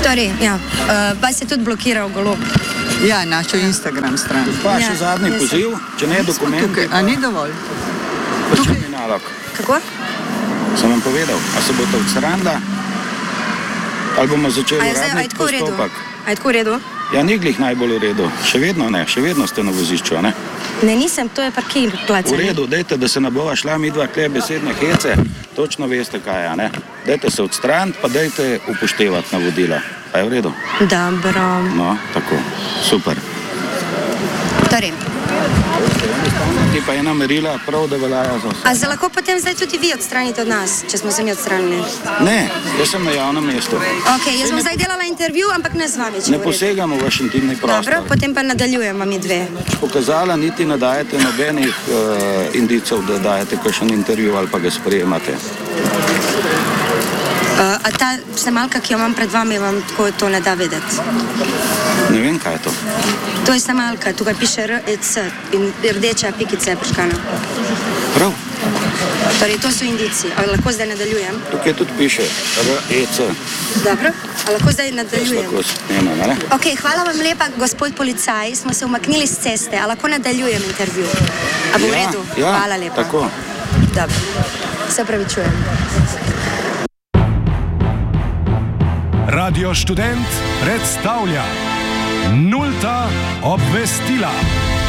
Torej, ja, vas je tudi blokiral Golob. Ja, našo Instagram stran. Pa še zadnji poziv, če ne dokumenti. A ni dovolj? Počini nalog. Kako? Sem vam povedal, a se boste odstranila, ali bomo začeli uradni postopek. A je tako v redu? Ja, ni glih najbolj v redu. Še vedno ne, še vedno ste na vozišču, ne? Ne, nisem, to je parkir plačan. V redu, dajte, da se ne bova šla midva kle besedne hece, točno veste kaj je, ne? Dajte se odstraniti, pa dajte upoštevati navodila. A je v redu? Dobro. No, tako, super. Torej. Ti pa ena merila prav, da veljajo za vse. A se lahko potem zdaj tudi vi odstranite od nas, če smo se mi odstranili? Ne, jaz sem na javnem mestu. Ok, jaz bom zdaj delala intervju, ampak ne z vami, če ne posegamo v vaš intimni prostor. Dobro, potem pa nadaljujemo mi dve. Pokazala niti ne dajete nobenih indicov, da dajete kakšen intervju ali pa ga sprejemate. A ta snemalka, ki jo imam pred vami, vam tako to ne da vedeti? Ne vem, kaj je to. To je snemalka, tukaj piše REC in rdeča pikica je priškana. Prav. Torej, to so indici. A lahko zdaj nadaljujem? Tukaj tudi piše REC. Dobro, a lahko zdaj nadaljujem? Lahko snema, ne? Ok, hvala vam lepa, gospod policaj, smo se umaknili z ceste, a lahko nadaljujem intervju? A bo v redu? Ja, hvala lepa. Tako. Dobro, se opravičujem. Radio Študent predstavlja Nulta obvestila.